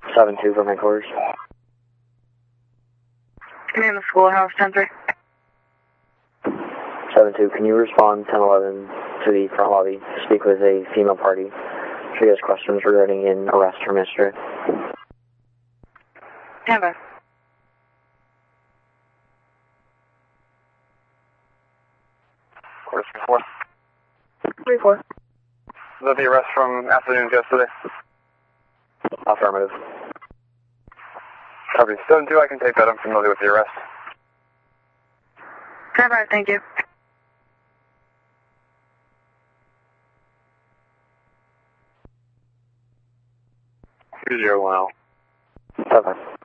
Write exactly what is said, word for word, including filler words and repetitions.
seven two from headquarters. Command the schoolhouse, ten three. seven two, can you respond ten eleven to the front lobby to speak with a female party? She has questions regarding an arrest for mischief. Stand by. Quarter three four. three four. Was that the arrest from afternoons yesterday? Affirmative. Copy. seven two, I can take that. I'm familiar with the arrest. Stand by, thank you. two zero one zero. Bye-bye.